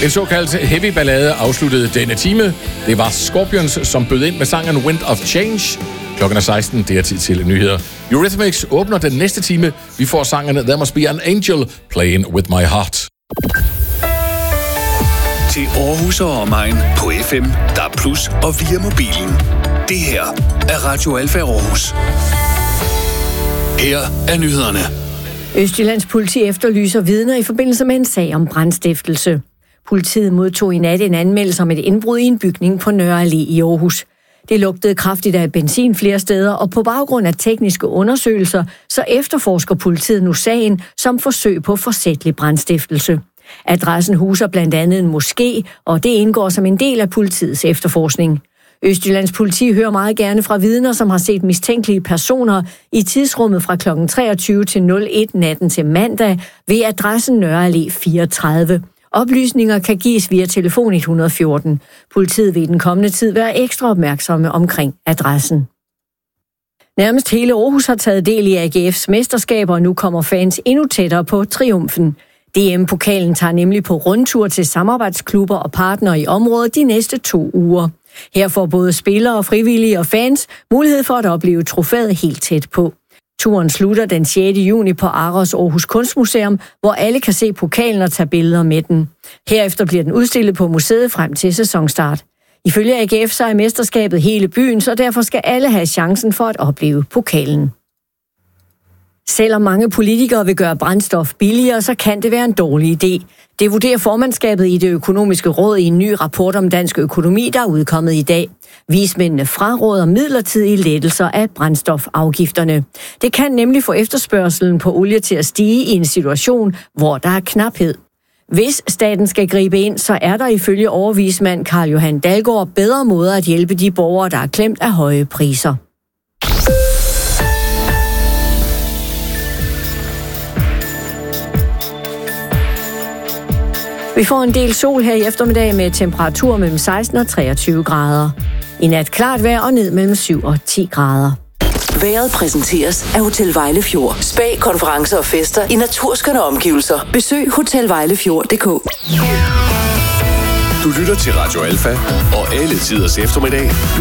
En såkaldt heavy ballade afsluttede denne time. Det var Scorpions, som bød ind med sangen Wind of Change. Klokken er 16, det er tid til nyheder. Eurythmics åbner den næste time. Vi får sangerne There Must Be an Angel, Playing With My Heart. Til Aarhus og omegn på FM, DAB+ og via mobilen. Det her er Radio Alfa Aarhus. Her er nyhederne. Østjyllands politi efterlyser vidner i forbindelse med en sag om brandstiftelse. Politiet modtog i nat en anmeldelse om et indbrud i en bygning på Nørre Allé i Aarhus. Det lugtede kraftigt af benzin flere steder, og på baggrund af tekniske undersøgelser, så efterforsker politiet nu sagen som forsøg på forsætlig brandstiftelse. Adressen huser blandt andet en moské, og det indgår som en del af politiets efterforskning. Østjyllands politi hører meget gerne fra vidner, som har set mistænkelige personer i tidsrummet fra kl. 23 til 01 natten til mandag ved adressen Nørre Allé 34. Oplysninger kan gives via telefon 114. Politiet vil i den kommende tid være ekstra opmærksomme omkring adressen. Nærmest hele Aarhus har taget del i AGF's mesterskaber, og nu kommer fans endnu tættere på triumfen. DM-pokalen tager nemlig på rundtur til samarbejdsklubber og partnere i området de næste 2 uger. Her får både spillere, frivillige og fans mulighed for at opleve trofæet helt tæt på. Turen slutter den 6. juni på Aros Aarhus Kunstmuseum, hvor alle kan se pokalen og tage billeder med den. Herefter bliver den udstillet på museet frem til sæsonstart. Ifølge AGF så er mesterskabet hele byen, så derfor skal alle have chancen for at opleve pokalen. Selvom mange politikere vil gøre brændstof billigere, så kan det være en dårlig idé. Det vurderer formandskabet i Det Økonomiske Råd i en ny rapport om dansk økonomi, der er udkommet i dag. Vismændene fraråder midlertidige lettelser af brændstofafgifterne. Det kan nemlig få efterspørgselen på olie til at stige i en situation, hvor der er knaphed. Hvis staten skal gribe ind, så er der ifølge overvismand Carl Johan Dalgaard bedre måder at hjælpe de borgere, der er klemt af høje priser. Vi får en del sol her i eftermiddag med temperatur mellem 16 og 23 grader. I nat klart vejr og ned mellem 7 og 10 grader. Vejret præsenteres af Hotel Vejlefjord. Spa, konferencer og fester i naturskønne omgivelser. Besøg hotelvejlefjord.dk. Du lytter til Radio Alfa og alle tiders eftermiddag.